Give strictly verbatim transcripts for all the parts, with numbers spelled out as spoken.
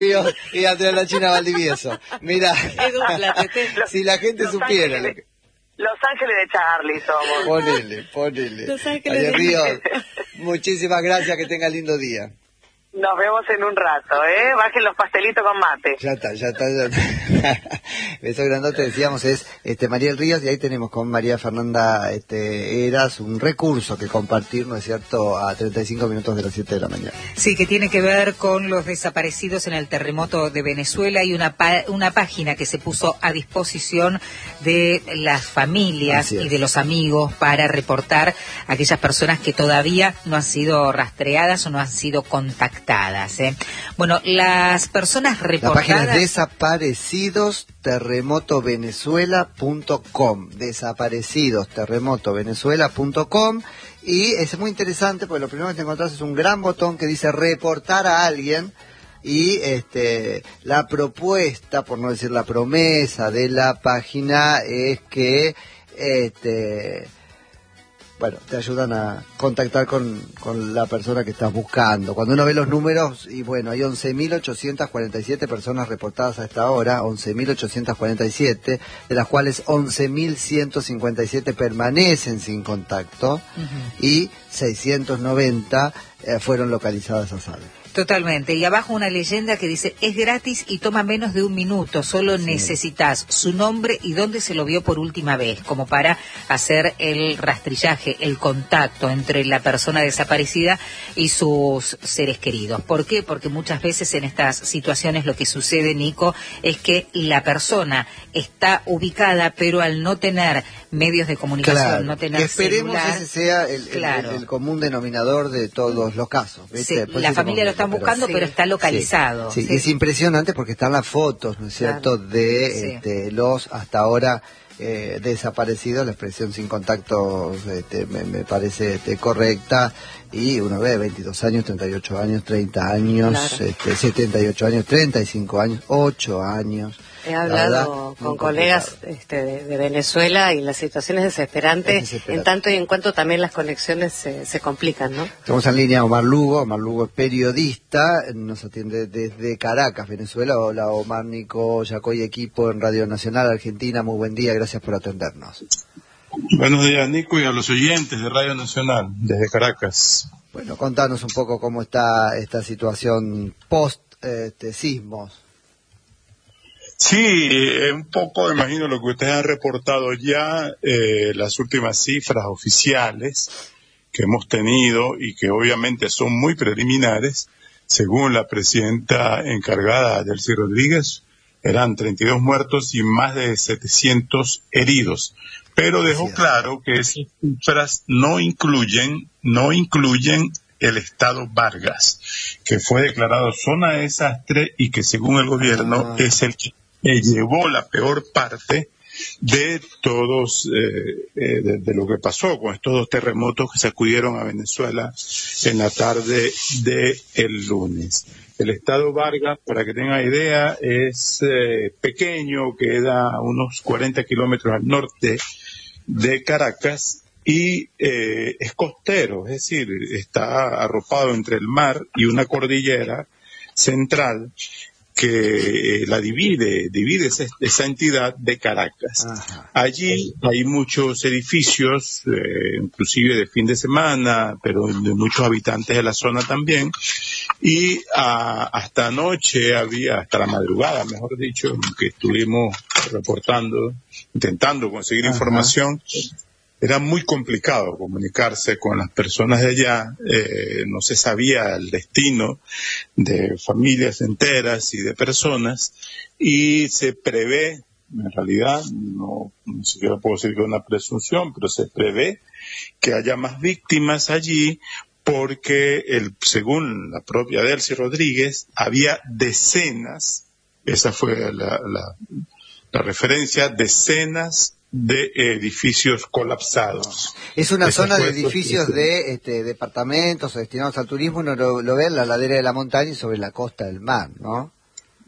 Y Andrea La China Valdivieso. Mira, si la gente Los supiera. Ángeles, lo que... Los Ángeles de Charlie somos. Ponele, ponele. Los Ángeles de Ríos. Muchísimas gracias, que tenga lindo día. Nos vemos en un rato, ¿eh? Bajen los pastelitos con mate. Ya está, ya está. Ya está. Beso grandote, decíamos, es este Mariel Ríos, y ahí tenemos con María Fernanda este, Eras un recurso que compartir, ¿no es cierto?, a treinta y cinco minutos de las siete de la mañana. Sí, que tiene que ver con los desaparecidos en el terremoto de Venezuela, y una, pa- una página que se puso a disposición de las familias y de los amigos para reportar a aquellas personas que todavía no han sido rastreadas o no han sido contactadas. ¿eh? Bueno, las personas reportadas... La página es desaparecidos terremoto venezuela punto com, desaparecidos terremoto venezuela punto com, y es muy interesante porque lo primero que te encontrás es un gran botón que dice reportar a alguien, y este la propuesta, por no decir la promesa de la página, es que este bueno, te ayudan a contactar con, con la persona que estás buscando. Cuando uno ve los números, y bueno, hay once mil ochocientas cuarenta y siete personas reportadas a esta hora, once mil ochocientas cuarenta y siete, de las cuales once mil ciento cincuenta y siete permanecen sin contacto, uh-huh. y seiscientos noventa eh, fueron localizadas a salvo. Totalmente, y abajo una leyenda que dice, es gratis y toma menos de un minuto, solo sí. necesitas su nombre y dónde se lo vio por última vez, como para hacer el rastrillaje, el contacto entre la persona desaparecida y sus seres queridos. ¿Por qué? Porque muchas veces en estas situaciones lo que sucede, Nico, es que la persona está ubicada, pero al no tener medios de comunicación, claro, no tener que esperemos celular, ese sea el, claro. el, el común denominador de todos los casos, ¿viste? Sí, la familia lo están buscando, pero, pero está localizado. Sí, sí. Sí. Es impresionante porque están las fotos, ¿no es cierto?, claro. de sí. este, los hasta ahora eh, desaparecidos. La expresión sin contacto este, me, me parece este, correcta, y uno ve veintidós años, treinta y ocho años, treinta años, claro. este, setenta y ocho años, treinta y cinco años, ocho años. He hablado con colegas este, de, de Venezuela, y la situación es desesperante, es desesperante, en tanto y en cuanto también las conexiones se, se complican, ¿no? Estamos en línea Omar Lugo. Omar Lugo es periodista, nos atiende desde Caracas, Venezuela. Hola Omar, Nico, Yacoy, equipo en Radio Nacional Argentina, muy buen día, gracias por atendernos. Buenos días, Nico, y a los oyentes de Radio Nacional desde Caracas. Bueno, contanos un poco cómo está esta situación post este, sismos. Sí, eh, un poco, imagino lo que ustedes han reportado ya, eh, las últimas cifras oficiales que hemos tenido, y que obviamente son muy preliminares. Según la presidenta encargada, Delcy Rodríguez, eran treinta y dos muertos y más de setecientos heridos. Pero dejó claro que esas cifras no incluyen, no incluyen el estado Vargas, que fue declarado zona de desastre y que según el gobierno ah. es el que llevó la peor parte de todos, eh, eh, de, de lo que pasó con estos dos terremotos que sacudieron a Venezuela en la tarde de el lunes. El estado Vargas, para que tenga idea, es eh, pequeño, queda a unos cuarenta kilómetros al norte de Caracas, y eh, es costero, es decir, está arropado entre el mar y una cordillera central que la divide, divide esa, esa entidad de Caracas. Ajá. Allí hay muchos edificios, eh, inclusive de fin de semana, pero de muchos habitantes de la zona también, y a, hasta anoche había, hasta la madrugada, mejor dicho, que estuvimos reportando, intentando conseguir Ajá. información. Era muy complicado comunicarse con las personas de allá, eh, no se sabía el destino de familias enteras y de personas, y se prevé, en realidad, no, ni siquiera puedo decir que es una presunción, pero se prevé que haya más víctimas allí, porque el, según la propia Delcy Rodríguez, había decenas, esa fue la, la, la referencia, decenas de edificios colapsados. Es una Esa zona de edificios que... de este, departamentos destinados al turismo, uno lo, lo ve en la ladera de la montaña y sobre la costa del mar, ¿no?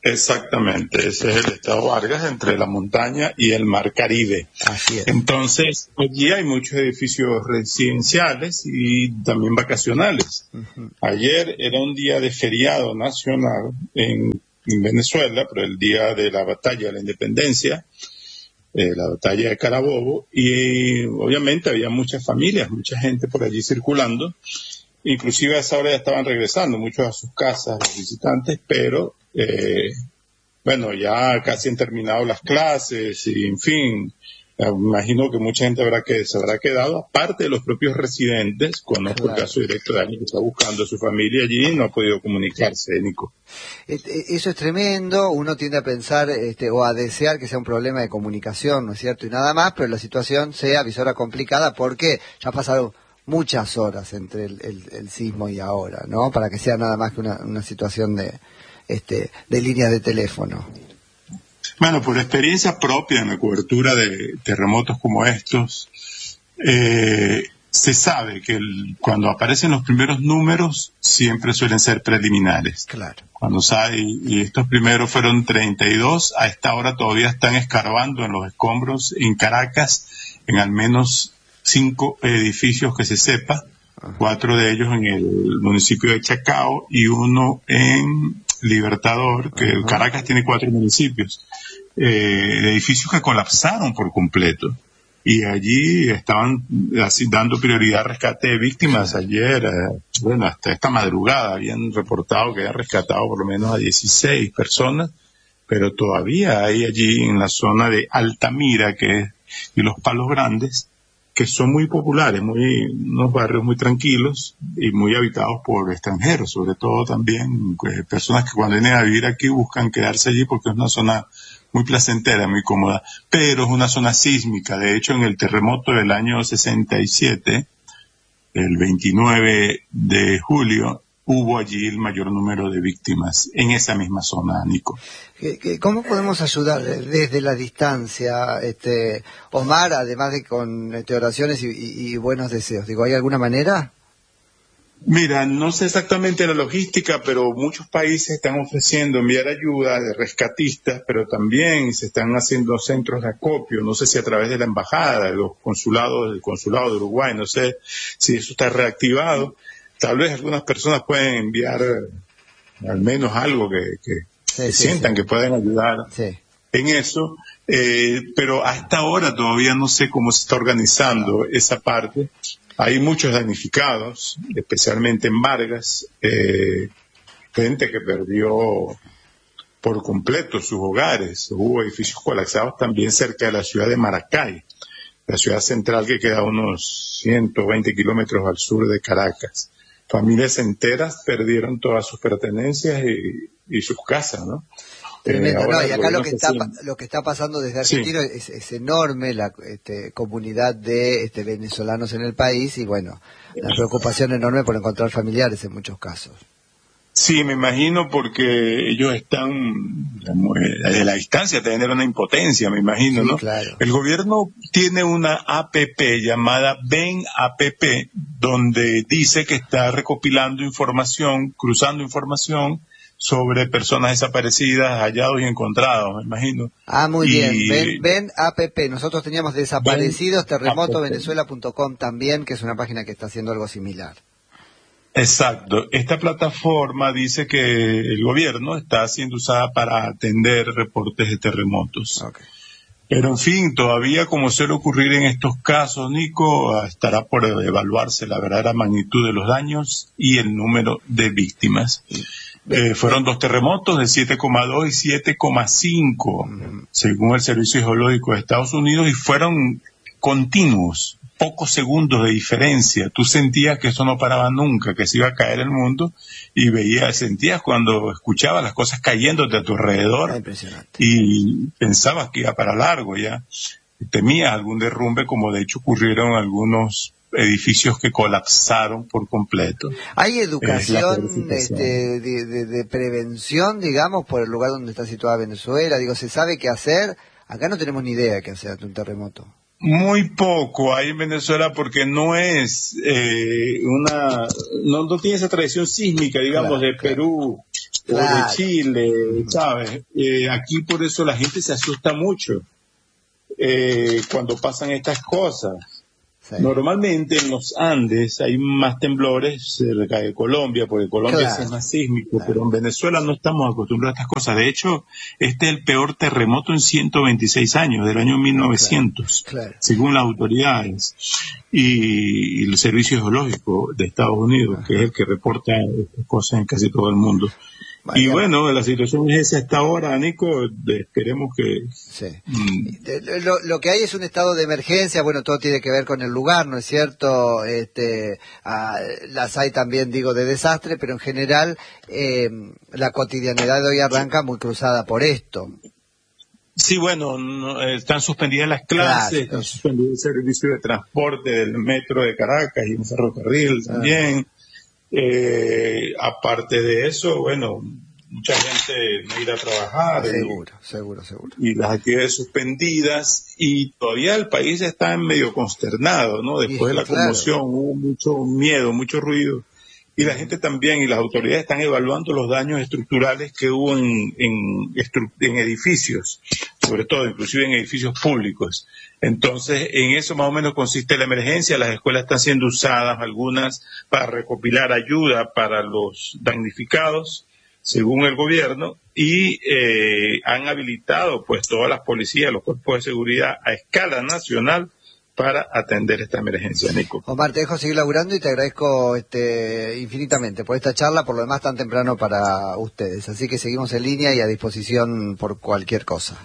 Exactamente, ese es el estado Vargas, entre la montaña y el mar Caribe. Así es. Entonces, allí hay muchos edificios residenciales y también vacacionales. Uh-huh. Ayer era un día de feriado nacional en, en Venezuela, pero el día de la batalla de la independencia, eh, la batalla de Carabobo, y obviamente había muchas familias, mucha gente por allí circulando. Inclusive a esa hora ya estaban regresando muchos a sus casas, los visitantes, pero eh, bueno, ya casi han terminado las clases y en fin, me imagino que mucha gente habrá que se habrá quedado, aparte de los propios residentes. Conozco claro. el caso directo de alguien que está buscando a su familia allí y no ha podido comunicarse, Nico. Eso es tremendo, uno tiende a pensar este, o a desear que sea un problema de comunicación, ¿no es cierto? Y nada más, pero la situación se avisora complicada porque ya pasaron muchas horas entre el, el, el sismo y ahora, ¿no? Para que sea nada más que una, una situación de, este, de líneas de teléfono. Bueno, por experiencia propia en la cobertura de terremotos como estos, eh, se sabe que el, cuando aparecen los primeros números siempre suelen ser preliminares. Claro. Cuando sale, y estos primeros fueron treinta y dos, a esta hora todavía están escarbando en los escombros en Caracas, en al menos cinco edificios que se sepa, cuatro de ellos en el municipio de Chacao y uno en Libertador, que uh-huh. Caracas tiene cuatro municipios, eh, edificios que colapsaron por completo. Y allí estaban así dando prioridad al rescate de víctimas. Ayer, eh, bueno, hasta esta madrugada habían reportado que habían rescatado por lo menos a dieciséis personas, pero todavía hay allí en la zona de Altamira, que es, y Los Palos Grandes, que son muy populares, muy unos barrios muy tranquilos y muy habitados por extranjeros, sobre todo también pues, personas que cuando vienen a vivir aquí buscan quedarse allí porque es una zona muy placentera, muy cómoda, pero es una zona sísmica. De hecho, en el terremoto del año sesenta y siete, el veintinueve de julio, hubo allí el mayor número de víctimas en esa misma zona, Nico. ¿Cómo podemos ayudar desde la distancia, este, Omar, además de con este, oraciones y, y, y buenos deseos? Digo, ¿hay alguna manera? Mira, no sé exactamente la logística, pero muchos países están ofreciendo enviar ayuda de rescatistas, pero también se están haciendo centros de acopio, no sé si a través de la embajada, de los consulados, del consulado de Uruguay, no sé si eso está reactivado. Tal vez algunas personas pueden enviar al menos algo que, que, sí, que sí, sientan sí. que pueden ayudar sí. en eso, eh, pero hasta ahora todavía no sé cómo se está organizando esa parte. Hay muchos damnificados, especialmente en Vargas, eh, gente que perdió por completo sus hogares. Hubo edificios colapsados también cerca de la ciudad de Maracay, la ciudad central que queda a unos ciento veinte kilómetros al sur de Caracas. Familias enteras perdieron todas sus pertenencias y, y sus casas, ¿no? Tremendo, eh, no, y acá lo que está lo que está pasando desde Argentina sí. es, es enorme, la este, comunidad de este, venezolanos en el país y bueno, la preocupación enorme por encontrar familiares en muchos casos. Sí, me imagino porque ellos están digamos, desde la distancia de tener una impotencia, me imagino, sí, ¿no? Claro. El gobierno tiene una app llamada Ven App, donde dice que está recopilando información, cruzando información sobre personas desaparecidas, hallados y encontrados, me imagino. Ah, muy y... bien. Ven, ven App. Nosotros teníamos desaparecidos, terremoto venezuela punto com también, que es una página que está haciendo algo similar. Exacto. Esta plataforma dice que el gobierno está siendo usada para atender reportes de terremotos. Okay. Pero en fin, todavía como suele ocurrir en estos casos, Nico, estará por evaluarse la verdadera magnitud de los daños y el número de víctimas. Eh, fueron dos terremotos de siete coma dos y siete coma cinco, uh-huh. según el Servicio Geológico de Estados Unidos, y fueron continuos, pocos segundos de diferencia. Tú sentías que eso no paraba nunca, que se iba a caer el mundo, y veías, sentías cuando escuchabas las cosas cayéndote a tu alrededor, y pensabas que iba para largo ya. Temías algún derrumbe, como de hecho ocurrieron algunos edificios que colapsaron por completo. ¿Hay educación este, de, de, de prevención, digamos, por el lugar donde está situada Venezuela? Digo, ¿se sabe qué hacer? Acá no tenemos ni idea de qué hacer ante un terremoto. Muy poco hay en Venezuela porque no es eh, una, no, no tiene esa tradición sísmica, digamos, claro, de Perú, claro. o de Chile, ¿sabes? Eh, aquí por eso la gente se asusta mucho eh, cuando pasan estas cosas. Sí. Normalmente en los Andes hay más temblores cerca de Colombia, porque Colombia claro. es más sísmico, claro. pero en Venezuela no estamos acostumbrados a estas cosas. De hecho, este es el peor terremoto en ciento veintiséis años, del año mil novecientos, claro. Claro. según las autoridades y, y el Servicio Geológico de Estados Unidos, Ajá. que es el que reporta estas cosas en casi todo el mundo. Vaya. Y bueno, la situación es esa hasta ahora, Nico, de, esperemos que... Sí. Mm. Lo, lo que hay es un estado de emergencia, bueno, todo tiene que ver con el lugar, ¿no es cierto? Este, ah, las hay también, digo, de desastre, pero en general eh, la cotidianidad de hoy arranca muy cruzada por esto. Sí, bueno, no, están suspendidas las clases, claro, están suspendidos el servicio de transporte del metro de Caracas y un ferrocarril también. Ah. Eh, aparte de eso, bueno, mucha gente no irá a trabajar. Seguro, y, seguro, seguro. Y las actividades suspendidas, y todavía el país está medio consternado, ¿no? Después sí, de la claro. conmoción hubo mucho miedo, mucho ruido. Y la gente también, y las autoridades están evaluando los daños estructurales que hubo en, en, en edificios, sobre todo, inclusive en edificios públicos. Entonces, en eso más o menos consiste la emergencia. Las escuelas están siendo usadas, algunas, para recopilar ayuda para los damnificados, según el gobierno, y eh, han habilitado pues todas las policías, los cuerpos de seguridad a escala nacional para atender esta emergencia, Nico. Omar, te dejo seguir laburando y te agradezco este, infinitamente por esta charla, por lo demás tan temprano para ustedes. Así que seguimos en línea y a disposición por cualquier cosa.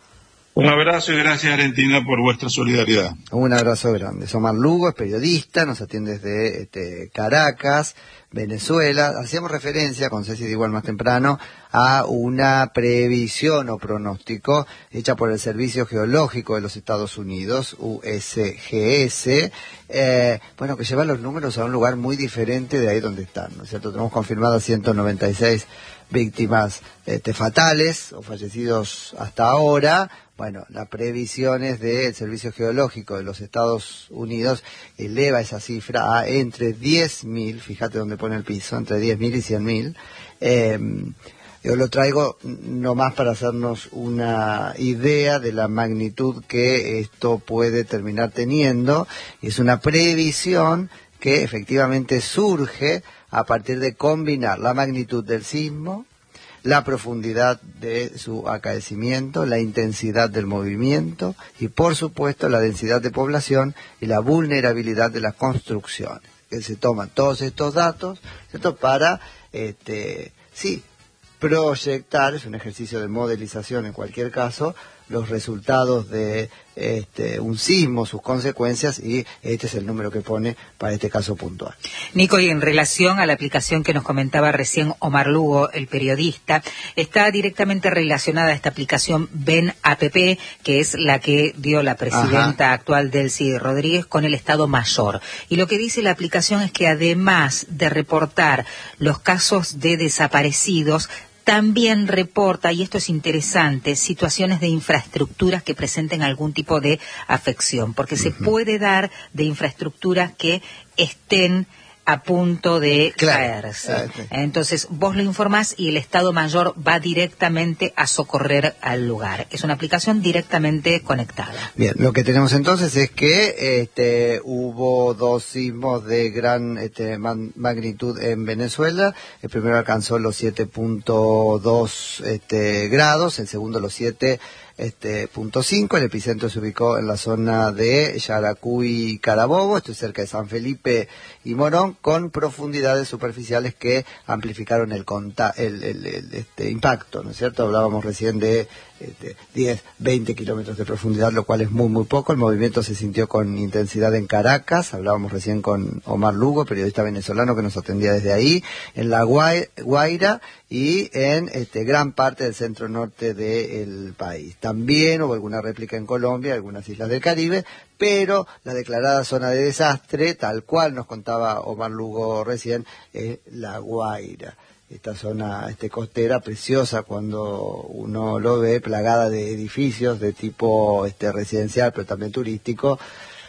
Un abrazo y gracias, Argentina, por vuestra solidaridad. Un abrazo grande. Omar Lugo es periodista, nos atiende desde este, Caracas, Venezuela. Hacíamos referencia, con Ceci de igual más temprano, a una previsión o pronóstico hecha por el Servicio Geológico de los Estados Unidos, U S G S, eh, bueno, que lleva los números a un lugar muy diferente de ahí donde están, ¿no es cierto? Tenemos confirmadas ciento noventa y seis víctimas este, fatales o fallecidos hasta ahora. Bueno, las previsiones del Servicio Geológico de los Estados Unidos eleva esa cifra a entre diez mil, fíjate dónde pone el piso, entre diez mil y cien mil. Eh, yo lo traigo nomás para hacernos una idea de la magnitud que esto puede terminar teniendo. Es una previsión que efectivamente surge a partir de combinar la magnitud del sismo, la profundidad de su acaecimiento, la intensidad del movimiento y, por supuesto, la densidad de población y la vulnerabilidad de las construcciones. Que se toman todos estos datos, ¿cierto?, para, este, sí, proyectar, es un ejercicio de modelización en cualquier caso, los resultados de este, un sismo, sus consecuencias, y este es el número que pone para este caso puntual. Nico, y en relación a la aplicación que nos comentaba recién Omar Lugo, el periodista, está directamente relacionada a esta aplicación Ven App, que es la que dio la presidenta Ajá. actual Delcy Rodríguez con el Estado Mayor. Y lo que dice la aplicación es que además de reportar los casos de desaparecidos, también reporta, y esto es interesante, situaciones de infraestructuras que presenten algún tipo de afección, porque uh-huh. se puede dar de infraestructuras que estén a punto de claro. caerse. Ah, sí. Entonces, vos lo informás y el Estado Mayor va directamente a socorrer al lugar. Es una aplicación directamente conectada. Bien, lo que tenemos entonces es que este, hubo dos sismos de gran este, man, magnitud en Venezuela. El primero alcanzó los siete punto dos este, grados, el segundo los siete Este, punto cinco, el epicentro se ubicó en la zona de Yaracuy y Carabobo, esto es cerca de San Felipe y Morón, con profundidades superficiales que amplificaron el, conta el, el, el este, impacto, ¿no es cierto? Hablábamos recién de este, diez, veinte kilómetros de profundidad, lo cual es muy, muy poco. El movimiento se sintió con intensidad en Caracas, hablábamos recién con Omar Lugo, periodista venezolano que nos atendía desde ahí, en La Guaira y en este, gran parte del centro norte del país. También hubo alguna réplica en Colombia, algunas islas del Caribe, pero la declarada zona de desastre, tal cual nos contaba Omar Lugo recién, es La Guaira. Esta zona este, costera preciosa cuando uno lo ve, plagada de edificios de tipo este, residencial, pero también turístico,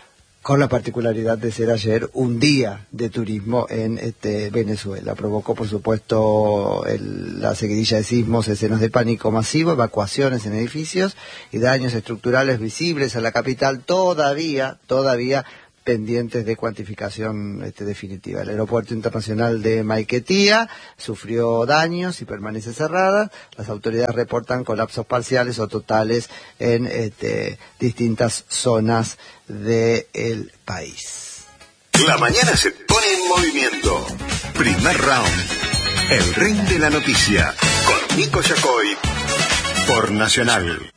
con la particularidad de ser ayer un día de turismo en este, Venezuela. Provocó, por supuesto, el, la seguidilla de sismos, escenas de pánico masivo, evacuaciones en edificios y daños estructurales visibles a la capital, todavía, todavía pendientes de cuantificación este, definitiva. El aeropuerto internacional de Maiquetía sufrió daños y permanece cerrada. Las autoridades reportan colapsos parciales o totales en este, distintas zonas del país. La mañana se pone en movimiento. Primer round. El ring de la noticia. Con Nico Yacoy. Por Nacional.